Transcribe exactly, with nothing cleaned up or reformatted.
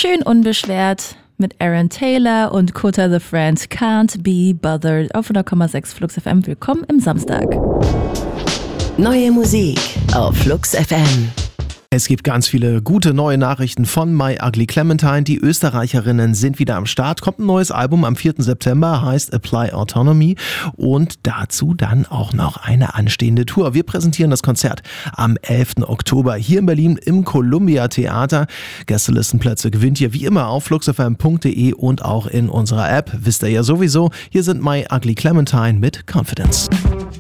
Schön unbeschwert mit Aaron Taylor und Kota the Friend, Can't Be Bothered auf hundert Komma sechs Flux F M. Willkommen im Samstag. Neue Musik auf Flux F M. Es gibt ganz viele gute neue Nachrichten von My Ugly Clementine. Die Österreicherinnen sind wieder am Start. Kommt ein neues Album am vierten September, heißt Apply Autonomy. Und dazu dann auch noch eine anstehende Tour. Wir präsentieren das Konzert am elften Oktober hier in Berlin im Columbia Theater. Gästelistenplätze gewinnt ihr wie immer auf fluxfm punkt de und auch in unserer App. Wisst ihr ja sowieso. Hier sind My Ugly Clementine mit Confidence.